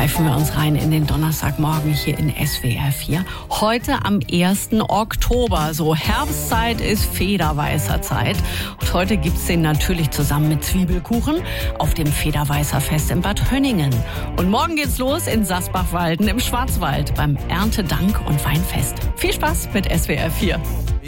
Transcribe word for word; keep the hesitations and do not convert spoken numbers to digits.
Pfeifen wir uns rein in den Donnerstagmorgen hier in S W R vier. Heute am ersten Oktober, so Herbstzeit ist Federweißer Zeit. Und heute gibt's den natürlich zusammen mit Zwiebelkuchen auf dem Federweißer Fest in Bad Hönningen. Und morgen geht's los in Sasbachwalden im Schwarzwald beim Erntedank- und Weinfest. Viel Spaß mit S W R vier.